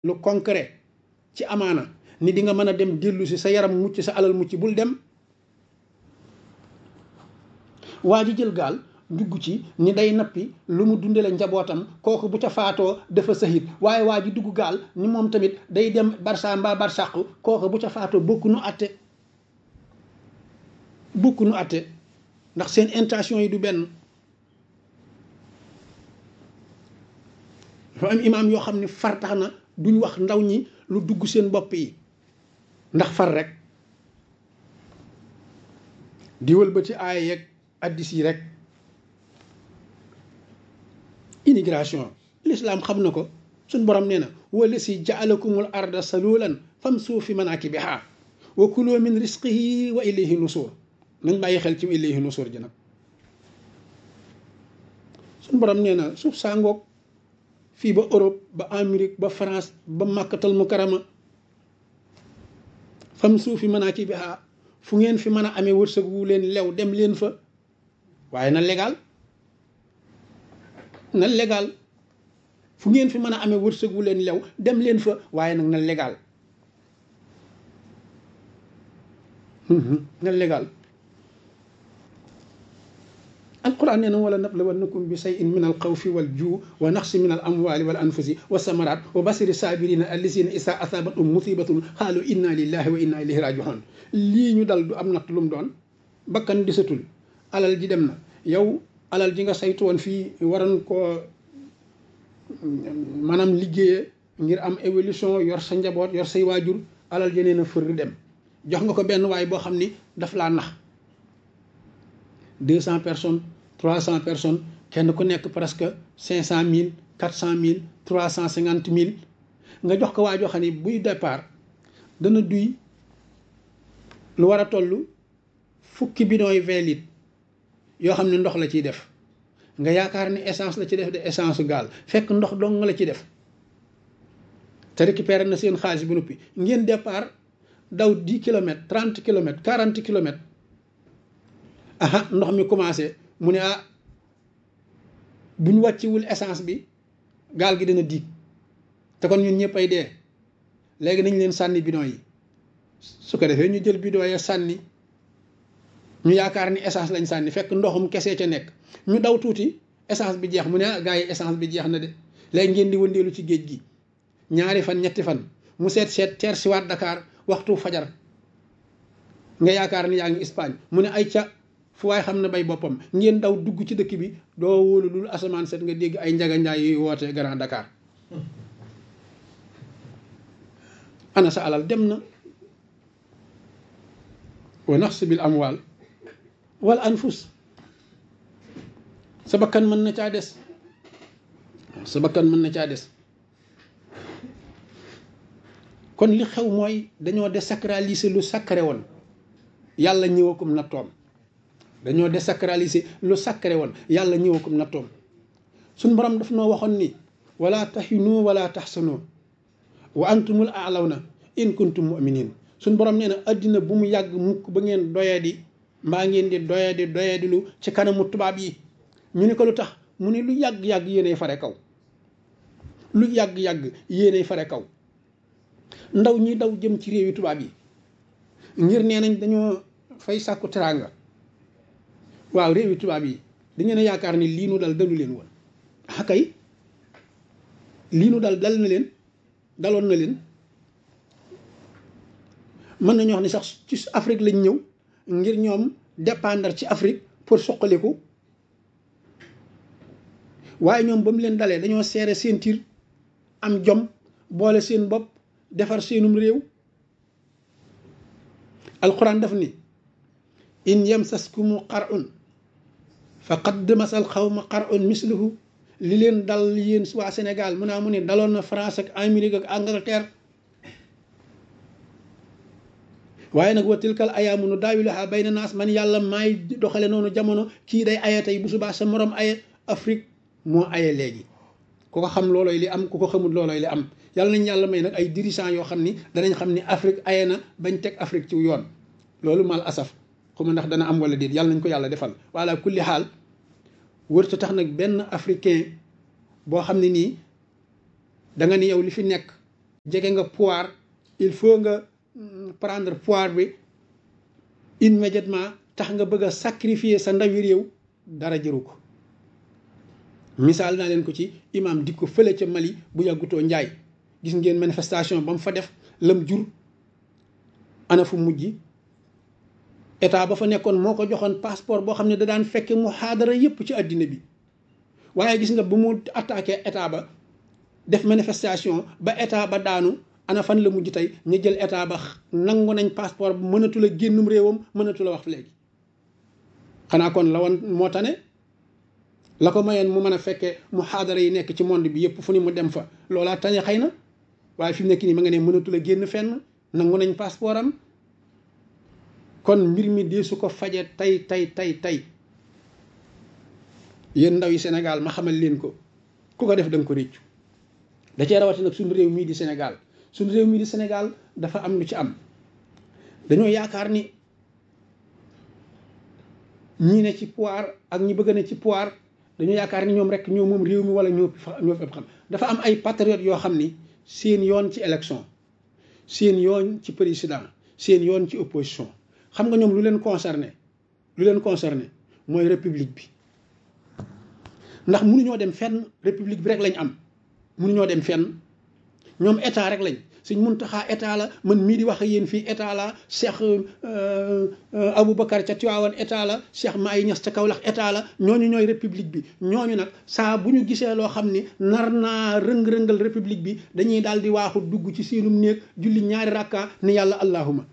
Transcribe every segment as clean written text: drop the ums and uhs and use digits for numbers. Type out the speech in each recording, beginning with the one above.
lu concret ci amaana ni di nga mën a dem dellu si sa yaram mucc sa alal mucc bul dem. waa ji jël gaal dugg ci ni day nappi lu mu dundale njabootam kooku bu ca faatoo dafa sahit waaye waa ji dugg gaal ni moom tamit day dem barsa mbaa barsàqu kooku bu ca faatoo bokku nu atte ndax seen intention yi du benn. dafa am imaam yoo xam ne far tax na duñ wax ndaw ñi lu dugg seen bopp yi ndax far rek di wëlbati aaya yeeg addis yi rek. immigration l'islam xam na ko suñ borom nee na wala si jaalakumul arda salulan famsu fi manakibiha wa kulu min risqihi wa ilayhi nusur nañ bàyyi xel ci ilayhi nusur ji nag. suñ borom nee na suuf saa ngoog fii ba Europe ba Amérique ba France ba Makkatal Mukarrama famsu fi manakibiha fu ngeen fi mën a amee wërsëg wu leen lew dem leen fa waaye na légal fu ngeen fi mën a amee wërsëg wu leen lew dem leen fa waaye nag na légal na légal. alquran nee na wala nablawannakum bi shay'in min alxawfi wal juu wa naqsi min al amwali wal anfusi wa samarat wa basiri sabirina allazina isa asabatum musibatun xaalu inna lillahi wa inna ilayhi rajiun. lii ñu dal du am natt lu mu doon bakkan disatul alal ji dem na yow alal ji nga saytu woon fii waroon koo maanaam liggéeye ngir am évolution yor sa njaboot yor say waajur alal ji nee na fër dem jox nga ko benn waay boo xam ni daf laa nax 200 personnes 300 personnes kenn ku nekk presque 500 000 400 000 350 000 nga jox ko waa joo xam ne buy départ dana duy lu war a toll fukki bidon yi 20 litres yoo xam ne ndox la ciy def nga yaakaar ni essence la ci def de essence su gaal fekk ndox dong nga la ci def te récupéré na seen xaalis bu noppi ngeen départ daw 10 kilomètres 30 kilomètres 40 kilomètres. aha ndox mi commencé mu ne bu ñu wàcciwul essence bi gaal gi dina diig te kon ñun ñëpp ay dee léegi nañ leen sànni bidon yi su ko defee ñu jël bidon ya sànni ñu yaakaar ni essence lañ sànni fekk ndoxum kese ca nekk ñu daw tuuti essence bi jeex mu ne gars yi essence bi jeex na de léegi ngeen di wëndeelu ci géej gi ñaari fan ñetti fan mu seet teer si waat Dakar waxtu fajar nga yaakaar ni yaa ngi Espagne mu ne ay ca fu waay xam ne bay boppam ngeen daw dugg ci dëkk bi doo wóolu lul asamaan set nga dégg ay njaganjaay yuy woote Grand Dakar. ana sa alal dem na. wa naqsi bil amwal wal anfus sa bakkan mën na caa des kon li xew mooy dañoo désacraliser lu sacré woon yàlla ñëwakum na toom dañoo désacraliser lu sacré woon yàlla ñëwakum na toom suñ borom daf noo waxoon ni wala tahinu wala tahsanu wa antumul a'lawna in kuntum mu'minin suñ borom nee na addina bu mu yàgg mukk ba ngeen doyadi mbaa ngeen di doyadi lu ci kanamu tubaab yi. ñu ni ko lu tax mu ne lu yàgg-yàgg yéenay fare kaw lu yàgg-yàgg yéenay fare kaw ndaw ñi daw jëm ci réewi tubaab yi ngir nee nañ dañoo fay sàkku teraanga. waaw réewi tubaab yi dañu ne yaakaar ni lii nu dal dalu leen woon kay lii nu dal dal na leen daloon na leen mën nañu wax ni sax ci Afrique lañ ñëw ngir ñoom dépendre ci Afrique pour suqaliku waaye ñoom ba mu leen dalee dañoo seere seen tir am jom boole seen bopp defar seenum réew. alquran daf ni in yamsaskumu qar'un faqad masal xawma qar'un misluhu li leen dal yéen waa Sénégal mu ne daloon na France ak Amérique ak Angleterre waaye nag wa tilkal ayaamu nu daawiluhaa bayna naas man yàlla maay doxale noonu jamono kii day aye tey bu subaa sa morom aye. Afrique moo aye léegi ku ko xam loolooy li am ku ko xamul loolooy li am yàlla nañ yàlla may nag ay dirigeants yoo xam ni danañ xam ni Afrique aye na bañ teg Afrique ci yoon loolu mal asaf xuma ndax dana am wala déet yàlla nañ ko yàlla defal wala kulli xaal wërta tax nag benn africain boo xam ne nii da nga ni yow li fi nekk jege nga pouvoir il faut nga prendre pouvoir bi immédiatement tax nga bëgg a sacrifier sa ndawi réew dara jëru ko. misaal naa leen ko ci imam di ko fële ca Mali bu yàggutoo njaay gis ngeen manifestation ba mu fa def lam jur ana fu mujj état ba fa nekkoon moo ko joxoon passeport boo xam ne da daan fekke muhaadara yépp ci àddina bi waaye gis nga bu mu attaqué état ba def manifestation ba état ba daanu ana fan la mujj tey ñu jël état ba nangu nañ passeport bu mënatu la génnum réewam mënatu la wax léegi xanaa kon la woon moo tane la ko mayoon mu mën a fekkee muhaadara yi nekk ci monde bi yëpp fu ni mu dem fa loolaa tane xëy na waaye fi mu nekk nii ma nga ne mënatu la génn fenn nangu nañ passeport am kon mbir mi dee su ko faje tey yéen ndaw yi Sénégal ma xamal leen ko ku ko def da nga ko réccu da cee rawati nag suñu réew mii di Sénégal suñu réew mii di Sénégal dafa am lu ci am dañoo yaakaar ni ñi ne ci pouvoir ak ñi bëgg ne ci pouvoir dañoo yaakaar ni ñoom rek ñoo moom réew mi wala ñoo fi xam dafa am ay patriotes yoo xam ni seen yoon ci élection seen yoon ci président seen yoon ci opposition xam nga ñoom lu leen concerné mooy république bi ndax mënuñoo dem fenn république bi rek lañ am mënuñoo dem fenn ñoom état rek lañ Sëñ Muntaxa état la man mii di wax ak yéen fii état la Cheikh Aboubacar ca Tiwaawan état la Cheikh Maay Ñas ca Kawlax état la ñooñu ñooy république bi ñooñu nag saa bu ñu gisee loo xam ni nar naa rëng-rëngal république bi dañuy daal di waaxu dugg ci seenum néeg julli ñaari rakka ni yàlla allahuma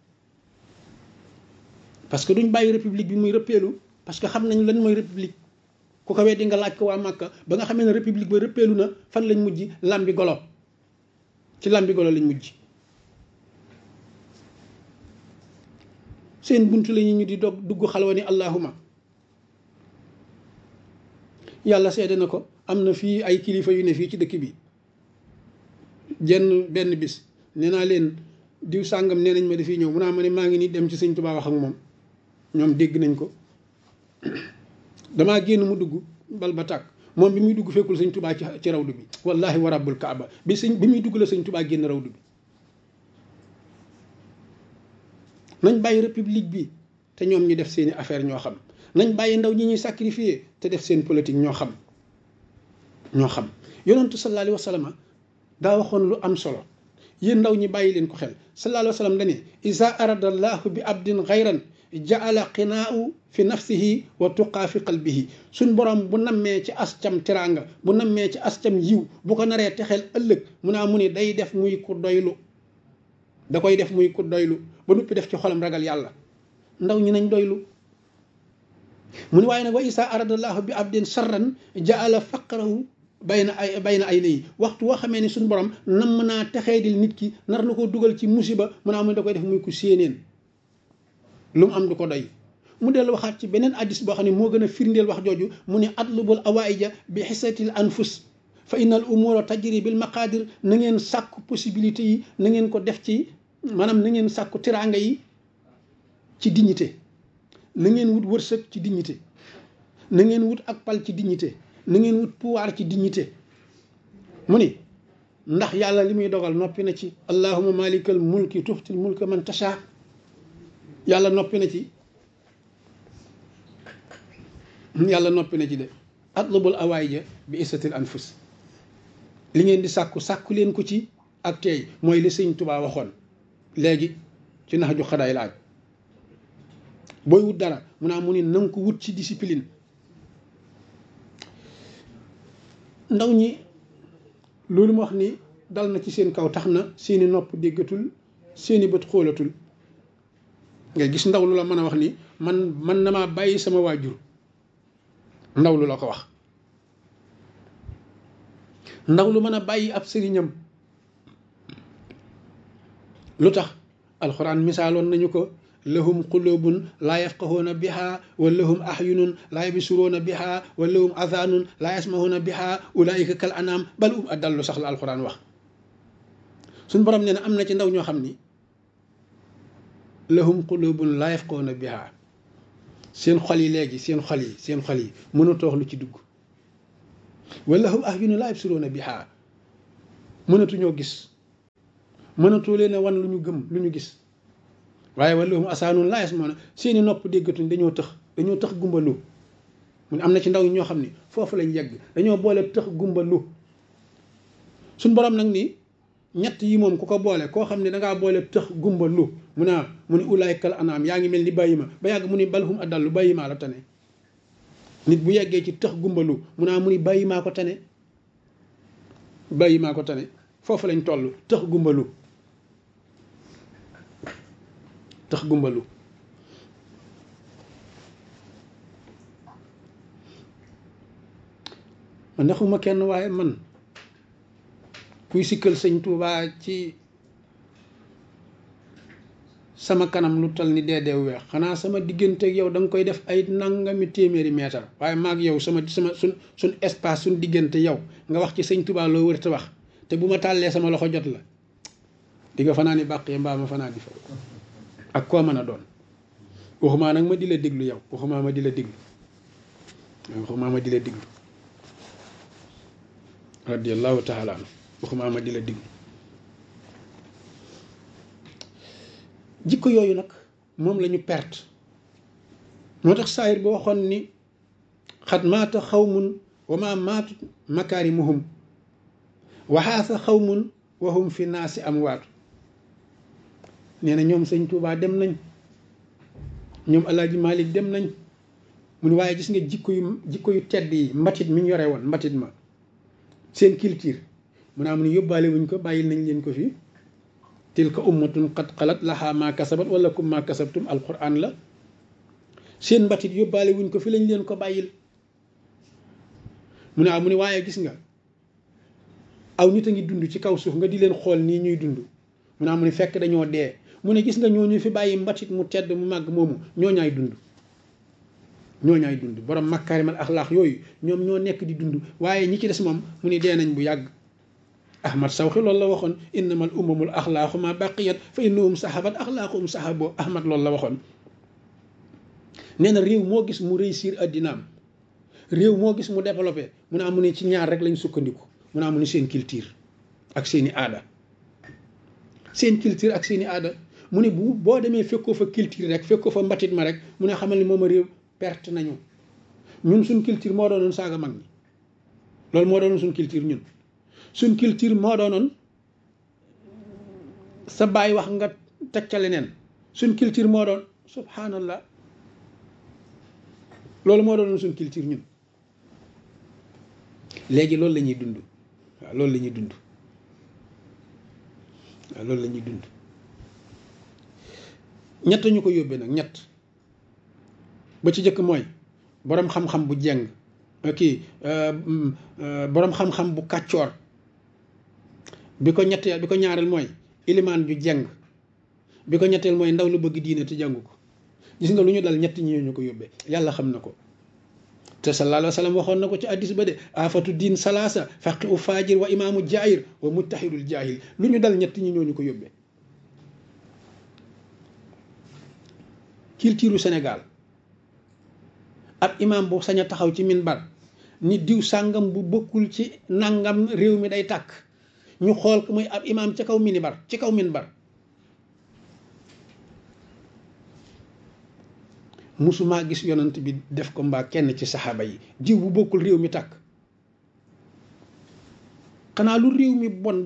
parce que duñ bàyyi république bi muy rëppeelu parce que xam nañ lan mooy république ku ko weddi nga laaj ko waa Màkka ba nga xamee ne république ba rëppeelu na fan lañ mujj lambi golo ci lambi golo lañ mujj seen buntu la ñu di dugg xalwa ni allahuma yàlla seede na ko am na fii ay kilifa yu ne fii ci dëkk bi benn bis nee naa leen diw sàngam nee nañ ma dafiy ñëw mu naa ma ne maa ngi nii dem ci sëñ Tuubaa wax ak moom ñoom dégg nañ ko damaa génn mu dugg bal ba tàkk moom bi muy dugg fekkul sëñ Tuubaa ci rawdu bi wallahi wa rabbul kaaba bi muy dugg la sëñ Tuubaa génn rawdu bi nañ bàyyi république bi te ñoom ñu def seeni affaire ñoo xam nañ bàyyi ndaw ñi ñuy sacrifier te def seen politique ñoo xam yonentu sallallahu alayhi wa sallam daa waxoon lu am solo yéen ndaw ñi bàyyi leen ko xel sallallahu alayhi wa sallam dane iza arada allahu bi abdin xayran jaala qinaau fi nafsihi wa tuqaa fi qalbihi suñ borom bu nammee ci ascam teraanga bu nammee ci ascam yiw bu ko naree texeel ëllëg mu ni day def muy ku doylu da koy def muy ku doylu ba noppi def ci xolam ragal yàlla ndaw ñi nañ doylu mu ni waaye nag wa isa aradallahu bi abdin sarran jaala faqrahu bayna aynayhi waxtu woo xamee ni suñ borom nam naa texee dil nit ki nar na ko dugal ci musiba mu ni da koy def muy ku séeneen lu mu am du ko doy mu dellu waxaat ci beneen addis boo xam ne moo gën a firndeel wax jooju mu ne atlubul awaïja bi xisatil anfus fa innal umura tajri bil maqadir na ngeen sàkku possibilité yi na ngeen ko def ci maanaam na ngeen sàkku tiraanga yi ci dignité na ngeen wut wërsëg ci dignité na ngeen wut ak pal ci dignité na ngeen wut pouvoir ci dignité mu ni ndax yàlla li muy dogal noppi na ci allahumma malikal mulki tuxtil mulka man tasha yàlla noppi na ci de atlubul awaïja bi isatil anfus li ngeen di sàkku leen ko ci ak teey mooy li sëñ Tuubaa waxoon léegi ci nax ju xadaay laaj booy wut dara mu ni na nga ko wut ci discipline ndaw ñi loolu mu wax ni dal na ci seen kaw tax na seeni nopp déggatul seeni bët xoolatul nga gis ndaw lu la mën a wax ni man na maa bàyyi sama waajur ndaw lu la ko wax ndaw lu mën a bàyyi ab sëriñam lu tax alxuraan misaaloon nañu ko lahum qulubun laa yafqahuuna biha wa lahum ahyunun laa yabsuruuna biha wa lahum adhanun laa yasmahuuna biha ulaika kal anam bal adallu sax la alxuraan wax suñ borom nee na am na ci ndaw ñoo xam ni lahum qulubun laa yafqahuuna biha seen xol yi léegi seen xol yi mënatoo wax lu ci dugg wa lahum ahyunun laa yabsuruuna biha mënatuñoo gis mënatoo leen a wan lu ñu gëm lu ñu gis waaye walahum asaanun laa yasma'uun seeni nopp déggatuñ dañoo tëx gumbalu mu ne am na ci ndaw ñoo xam ne foofu lañ yegg dañoo boole tëx gumbalu suñ borom nag ni ñett yi moom ku ko boole koo xam ne dangaa boole tëx gumbalu mu ne ulaa'ikal anaam yaa ngi mel ni bàyyi ma ba yàgg mu ni balhum adallu bàyyi maa la tane nit bu yeggee ci tëx gumbalu mu ni bàyyi maa ko tane bàyyi maa ko tane foofu lañ toll tëx gumbalu tëx gumbalu man naxuma kenn waaye man kuy sikkal sëñ Tuubaa ci sama kanam lu tal ni deedeew weex xanaa sama diggante ak yow da nga koy def ay nangami téeméeri meetar waaye maag yow suñ espace suñ diggante yow nga wax ci sëñ Tuubaa loo wër te wax te bu ma tàllee sama loxo jot la di nga fanaa ni bàqee mbaa ma fanaa di fa ak koo mën a doon waxumaa nag ma di la déglu yow waxumaa ma di la déglu radiyallahu taala anhu waxumaa ma di la déglu jikko yooyu nag moom la ñu perte moo tax saayir ba waxoon ni xat maata xawmun wa ma maatu makaarimuhum waxaasa xawmun wa hum fi naasi amwaatu nee na ñoom sëñ Tuubaa dem nañ ñoom Alaaji Maalik dem nañ mu ne waaye gis nga jikko yu tedd yi mbatit mi ñu yore woon mbatit ma seen culture mu ne yóbbaale wuñ ko bàyyil nañ leen ko fi tilka ummatun qad xalat laha ma kasabat wala kum ma kasabtum alquran la seen mbatit yóbbaale wuñ ko fi lañ leen ko bàyyil mu ne waaye gis nga aw nit a ngi dund ci kaw suuf nga di leen xool nii ñuy dund mu ne fekk dañoo dee mu ne gis nga ñooñu fi bàyyi mbatit mu tedd mu màgg moomu ñooñaay dund borom makaarimal axlaax yooyu ñoom ñoo nekk di dund waaye ñi ci des moom mu ne dee nañ bu yàgg ahmad sawxi loolu la waxoon innamal umamul axlaaqu ma baqiyat fa innahum sahabat axlaaquhum sahabo ahmad loolu la waxoon nee na réew moo gis mu réussir addinaam réew moo gis mu développé mu ne ci ñaar rek lañ sukkandiku mu ne seen culture ak seeni aada mu ne boo demee fekkoo fa culture rek fekkoo fa mbatit ma rek mu ne xamal ni moom a réew perte nañu ñun suñ culture moo doonoon saaga mag ñi loolu moo doonoon suñ culture ñun suñ culture moo doonoon sa baay wax nga teg ca leneen suñ culture moo doon subhanallah loolu moo doonoon suñ culture ñun léegi loolu la ñuy dund waaw loolu la ñuy dund ñett ñu ko yóbbee nag ñett ba ci jëkk mooy boroom xam-xam bu jeng boroom xam-xam bu kàccoor bi ko ñaareel mooy ilimaan ju jeng bi ko ñetteel mooy ndaw lu bëgg diine te jàngu ko gis nga lu ñu dal ñett ñi ñu ko yóbbee yàlla xam na ko te sallallahu alayhi wa sallam waxoon na ko ci addis ba de afatu diin salaasa faqi u faajir wa imaamu jaahir wa mujtahidul jaahil lu ñu dal ñett ñi ñooñu ko yóbbee culture Sénégal ab imaam bu sañ a taxaw ci minbar ni diw sàngam bu bokkul ci nangam réew mi day tàkk ñu xool ko muy ab imaam ci kaw minbar musuma gis yonent bi def ko mbaa kenn ci saxaaba yi diw bu bokkul réew mi tàkk xanaa lu réew mi bon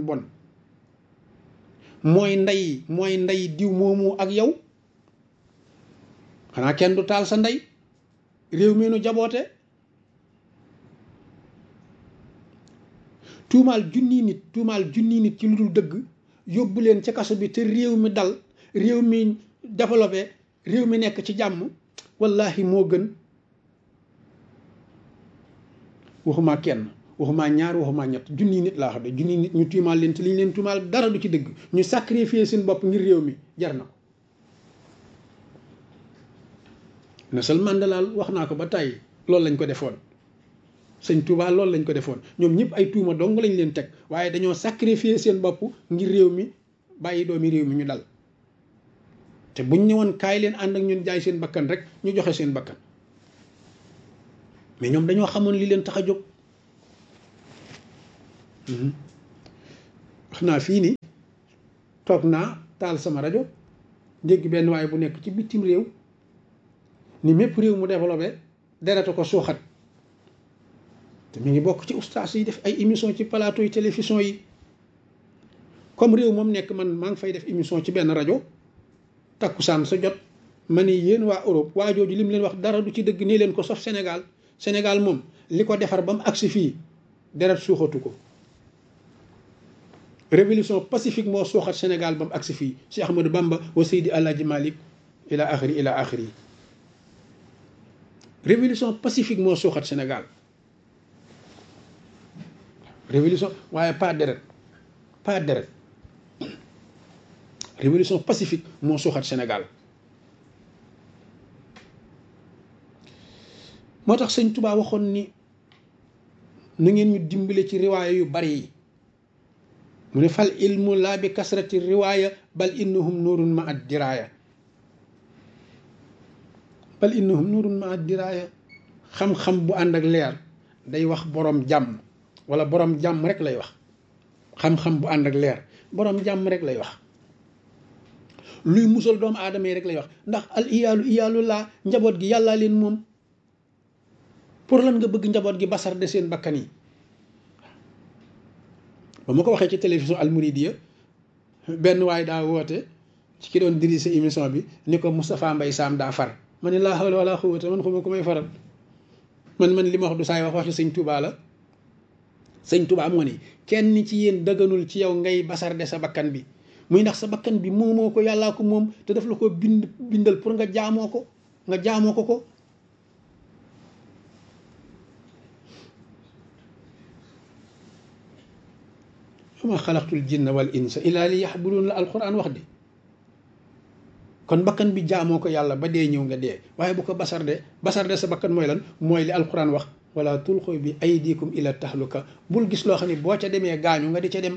mooy ndey diw moomu ak yow xanaa kenn du taal sa ndey réew mi nu jaboote tuumaal junni nit ci lu dul dëgg yóbbu leen ca kaso bi te réew mi dal réew mi développé réew mi nekk ci jàmm wallahi moo gën waxumaa kenn waxumaa ñaar waxumaa ñett junni nit laa xam ne junni nit ñu tuumaal leen te li ñu leen tuumaal dara du ci dëgg ñu sacrifier seen bopp ngir réew mi jar na ko Nelson Mandela wax naa ko ba tàyyi loolu lañ ko defoon sëñ Touba loolu lañ ko defoon ñoom ñëpp ay tuuma dong lañ leen teg waaye dañoo sacrifier seen bopp ngir réew mi bàyyi doomi réew mi ñu dal te buñ ñëwoon kaay leen ànd ak ñun jaay seen bakkan rek ñu joxe seen bakkan mais ñoom dañoo xamoon li leen tax a jóg wax naa fii ni toog naa taal sama rajo dégg benn waay bu nekk ci bitim réew ni mépp réew mu développé dereta ko suuxat te mi ngi bokk ci ustaas yi def ay émission ci plateau yi télévision yi comme réew moom nekk man maa ngi fay def émission ci benn rajo takkusaan sa jot ma ni yéen waa Europe waa jooju li mu leen wax dara du ci dëgg nii leen ko sauf Sénégal moom li ko defar ba mu agsi fii deret suuxatu ko révolution pacifique moo suuxat Sénégal ba mu agsi fii Cheikh Ahmadou Bamba wa Seydi Alaaji Malik ila axiri révolution pacifique moo suuxat Sénégal révolution waaye pas deret révolution pacifique moo suuxat Sénégal moo tax sëñ Tuubaa waxoon ni na ngeen ñu dimbale ci riwaaya yu bari yi mu ne fal ilmu laa bi kasrati riwaaya bal innahum nuurun ma ad diraaya xam-xam bu ànd ak leer day wax borom jàmm wala borom jàmm rek lay wax xam-xam bu ànd ak leer borom jàmm rek lay wax luy musal doomu aadama yi rek lay wax ndax al iyaalu laa njaboot gi yàllaa leen moom pour lan nga bëgg njaboot gi basar de seen bakkan yi ba ma ko waxee ci télévision Al Mouridiyyah benn waay daa woote ci ki doon dirige émission bi ni ko Moustapha Mbaye Sam daa far ma ne laa hawla wala quwwata man xuma ko may faral man li ma wax du saay waxi sëñ Touba la sëñ Touba moo ni kenn ci yéen dëgganul ci yow ngay basar de sa bakkan bi muy ndax sa bakkan bi moomoo ko yàllaa ko moom te daf la ko bindal pour nga jaamoo ko ma xalaqtul jinna wal insa illa li yaxbudun la alquran wax di kon bakkan bi jaamoo ko yàlla ba dee ñëw nga dee waaye bu ko basar de sa bakkan mooy lan mooy li alquran wax wala tulqu bi aydikum ila tahluka bul gis loo xam ne boo ca demee gaañu nga di ca dem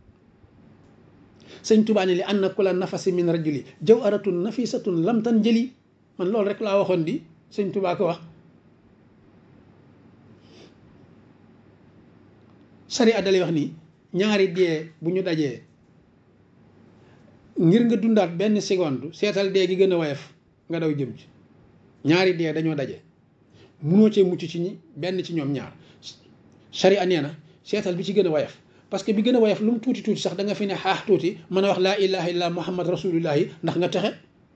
sëñ Tuubaa ne li anna kulla nafasi min rajuli jawharatun nafisatun lam tan jëli man loolu rek laa waxoon di sëñ Tuubaa ko wax sari addalay wax nii ñaari dee bu ñu dajee ngir nga dundaat benn seconde seetal dee gi gën a woyof nga daw jëm ci ñaari dee dañoo daje munoo cee mucc ci benn ci ñoom ñaar sharia nee na seetal bi ci gën a woyof parce que bi gën a woyof lu mu tuuti sax da nga fi ne xaax tuuti mën a wax laa ilaha illa muhammad rasulullahi ndax nga texe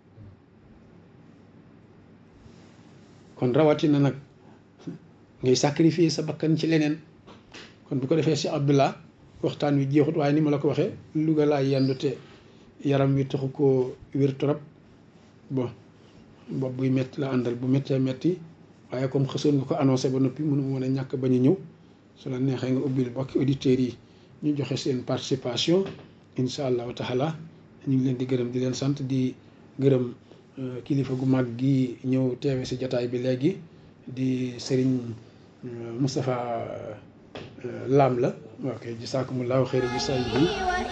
kon rawatina nag ngay sacrifier sa bakkan ci leneen kon bu ko defee si Abdullah waxtaan wi jeexut waaye ni ma la ko waxee Louga laa yendu te yaram wi taxu koo wér trop bon bopp buy métti la àndal bu méttee métti waaye comme xësoon nga ko annoncé ba noppi mënu mën a ñàkk bañ a ñëw su la neexee nga ubbil bokki auditeurs yi ñu joxe seen participation incha allahu taala ñu ngi leen di gërëm di leen sant di gërëm kilifa gu mag gi ñëw teewe si jataay bi léegi di Serigne Moustapha Lam la ok jisaakumullahu xayra jisaay bi